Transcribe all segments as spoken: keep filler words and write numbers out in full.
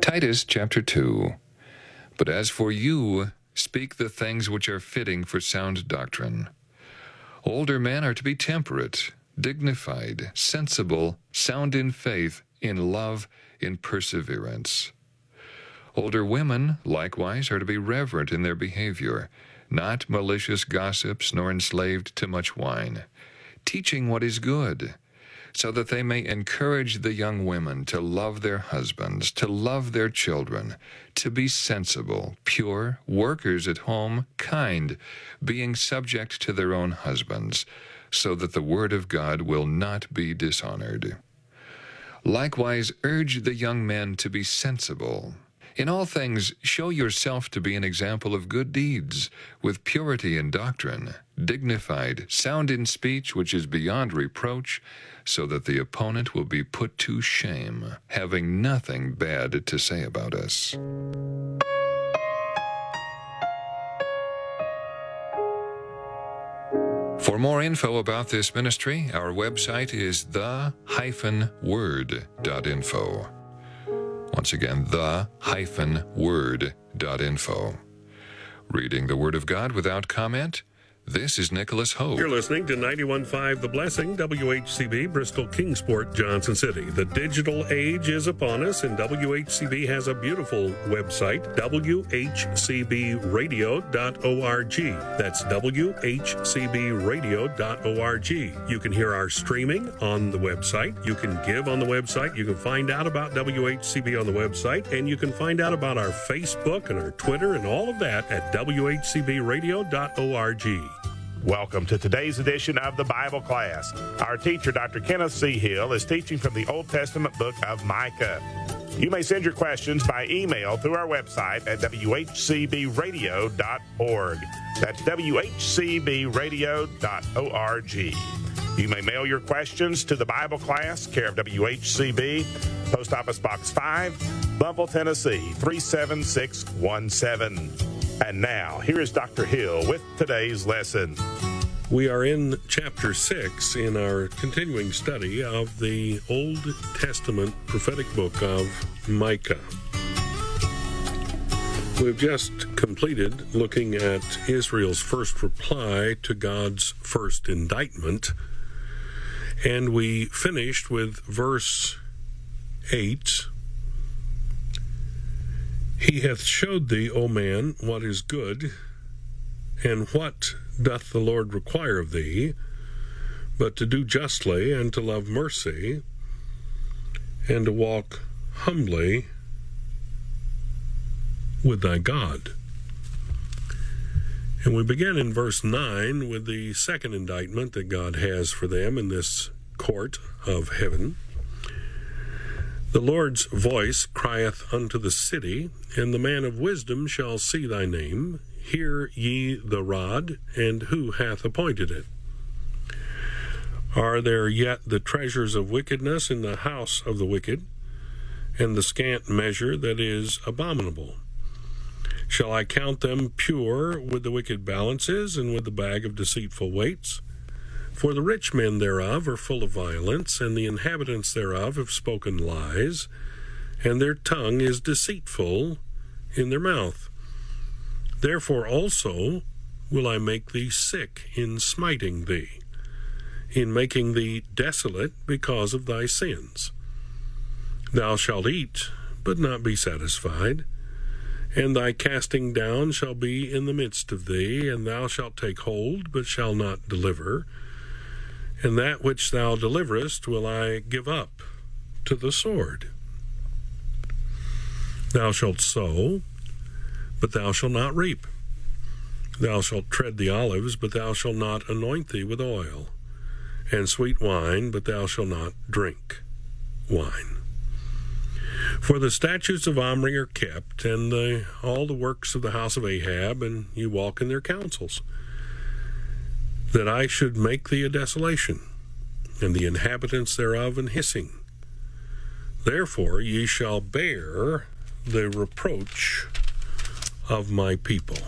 Titus chapter two. But as for you, speak the things which are fitting for sound doctrine. Older men are to be temperate, dignified, sensible, sound in faith, in love, in perseverance. Older women, likewise, are to be reverent in their behavior, not malicious gossips, nor enslaved to much wine, teaching what is good, so that they may encourage the young women to love their husbands, to love their children, to be sensible, pure, workers at home, kind, being subject to their own husbands, so that the word of God will not be dishonored. Likewise, urge the young men to be sensible. In all things, show yourself to be an example of good deeds, with purity in doctrine, dignified, sound in speech which is beyond reproach, so that the opponent will be put to shame, having nothing bad to say about us. For more info about this ministry, our website is the dash word dot info. Once again, the dash word dot info. Reading the Word of God without comment, this is Nicholas Hope. You're listening to ninety-one point five The Blessing, W H C B, Bristol, Kingsport, Johnson City. The digital age is upon us, and W H C B has a beautiful website, w h c b radio dot org. That's w h c b radio dot org. You can hear our streaming on the website. You can give on the website. You can find out about W H C B on the website, and you can find out about our Facebook and our Twitter and all of that at w h c b radio dot org. Welcome to today's edition of the Bible class. Our teacher, Doctor Kenneth C. Hill, is teaching from the Old Testament book of Micah. You may send your questions by email through our website at w h c b radio dot org. That's w h c b radio dot org. You may mail your questions to the Bible class, care of W H C B, Post Office Box five, Bumble, Tennessee, three seven six one seven. And now, here is Doctor Hill with today's lesson. We are in chapter six in our continuing study of the Old Testament prophetic book of Micah. We've just completed looking at Israel's first reply to God's first indictment, and we finished with verse eight. He hath showed thee, O man, what is good, and what doth the Lord require of thee, but to do justly, and to love mercy, and to walk humbly with thy God. And we begin in verse nine with the second indictment that God has for them in this court of heaven. The Lord's voice crieth unto the city, and the man of wisdom shall see thy name. Hear ye the rod, and who hath appointed it? Are there yet the treasures of wickedness in the house of the wicked, and the scant measure that is abominable? Shall I count them pure with the wicked balances, and with the bag of deceitful weights? For the rich men thereof are full of violence, and the inhabitants thereof have spoken lies, and their tongue is deceitful in their mouth. Therefore also will I make thee sick in smiting thee, in making thee desolate because of thy sins. Thou shalt eat, but not be satisfied, and thy casting down shall be in the midst of thee, and thou shalt take hold, but shall not deliver. And that which thou deliverest will I give up to the sword. Thou shalt sow, but thou shalt not reap. Thou shalt tread the olives, but thou shalt not anoint thee with oil, and sweet wine, but thou shalt not drink wine. For the statutes of Omri are kept, and the, all the works of the house of Ahab, and you walk in their counsels, that I should make thee a desolation, and the inhabitants thereof an hissing. Therefore ye shall bear the reproach of my people.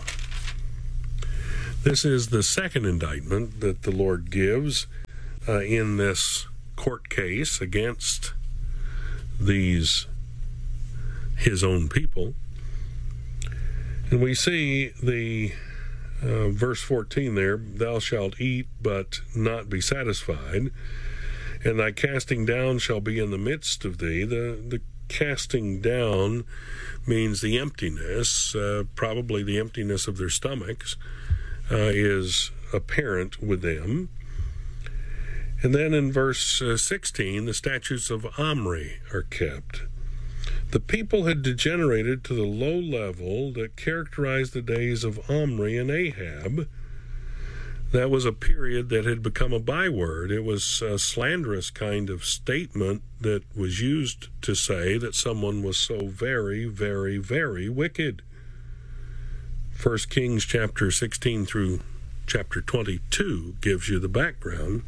This is the second indictment that the Lord gives uh, in this court case against these his own people. And we see the uh, verse fourteen there, thou shalt eat but not be satisfied, and thy casting down shall be in the midst of thee. The, the casting down means the emptiness, uh, probably the emptiness of their stomachs, uh, is apparent with them. And then in verse uh, sixteen, the statutes of Omri are kept. The people had degenerated to the low level that characterized the days of Omri and Ahab. That was a period that had become a byword. It was a slanderous kind of statement that was used to say that someone was so very, very, very wicked. First Kings chapter sixteen through chapter twenty-two gives you the background.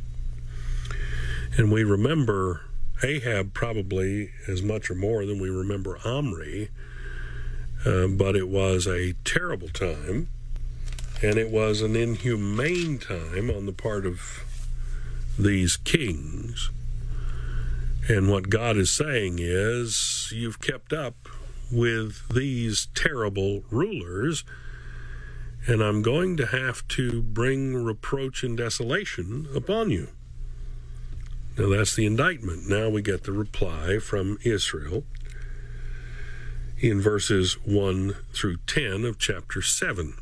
And we remember Ahab probably as much or more than we remember Omri, uh, but it was a terrible time, and it was an inhumane time on the part of these kings. And what God is saying is, you've kept up with these terrible rulers, and I'm going to have to bring reproach and desolation upon you. Now that's the indictment. Now we get the reply from Israel in verses one through ten of chapter seven.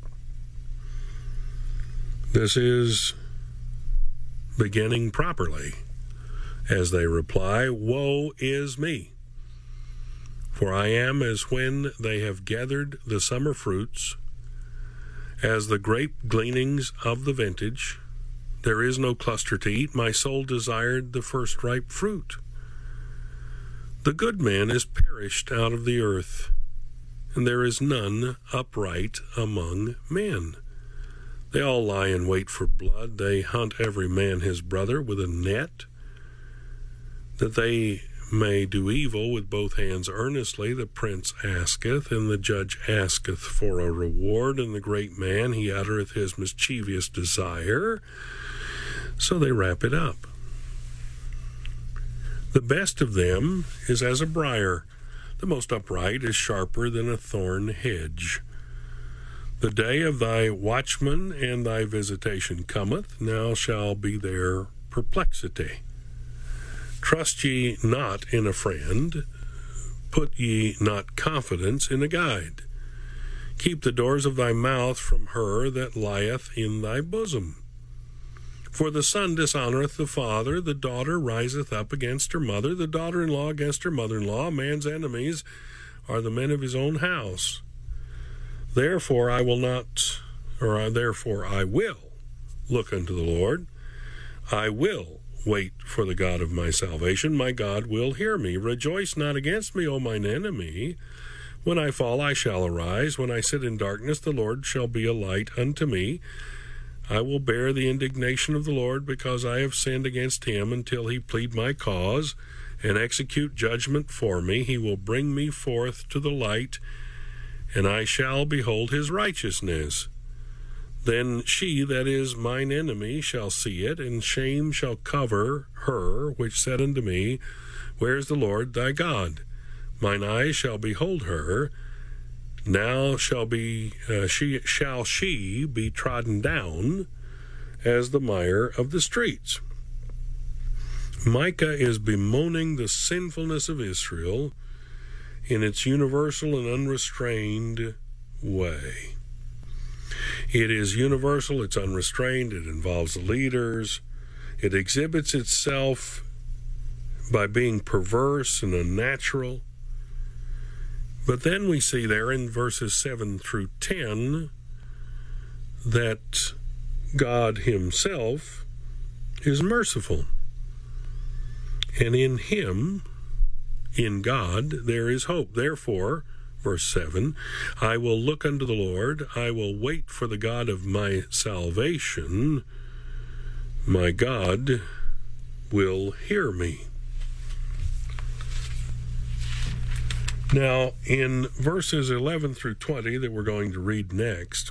This is beginning properly as they reply, woe is me, for I am as when they have gathered the summer fruits, as the grape gleanings of the vintage. There is no cluster to eat. My soul desired the first ripe fruit. The good man is perished out of the earth, and there is none upright among men. They all lie in wait for blood. They hunt every man his brother with a net, that they may do evil with both hands earnestly. The prince asketh, and the judge asketh for a reward, and the great man, he uttereth his mischievous desire. So they wrap it up. The best of them is as a briar. The most upright is sharper than a thorn hedge. The day of thy watchman and thy visitation cometh. Now shall be their perplexity. Trust ye not in a friend. Put ye not confidence in a guide. Keep the doors of thy mouth from her that lieth in thy bosom. For the son dishonoreth the father, the daughter riseth up against her mother, the daughter-in-law against her mother-in-law. Man's enemies are the men of his own house. Therefore I will not, or therefore I will look unto the Lord. I will wait for the God of my salvation. My God will hear me. Rejoice not against me, O mine enemy. When I fall, I shall arise. When I sit in darkness, the Lord shall be a light unto me. I will bear the indignation of the Lord, because I have sinned against him, until he plead my cause and execute judgment for me. He will bring me forth to the light, and I shall behold his righteousness. Then she that is mine enemy shall see it, and shame shall cover her which said unto me, Where is the Lord thy God? Mine eyes shall behold her. Now shall be uh, she shall she be trodden down as the mire of the streets. Micah is bemoaning the sinfulness of Israel in its universal and unrestrained way. It is universal, it's unrestrained, it involves the leaders, it exhibits itself by being perverse and unnatural. But then we see there in verses seven through ten that God himself is merciful. And in him, in God, there is hope. Therefore, verse seven, I will look unto the Lord, I will wait for the God of my salvation. My God will hear me. Now, in verses eleven through twenty that we're going to read next,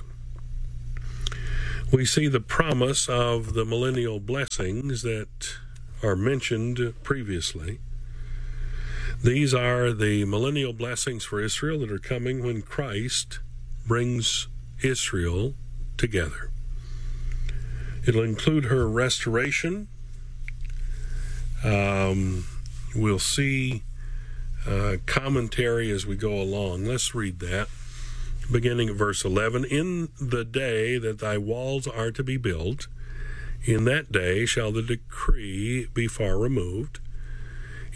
we see the promise of the millennial blessings that are mentioned previously. These are the millennial blessings for Israel that are coming when Christ brings Israel together. It'll include her restoration. Um, we'll see uh, commentary as we go along. Let's read that. Beginning at verse eleven, in the day that thy walls are to be built, in that day shall the decree be far removed,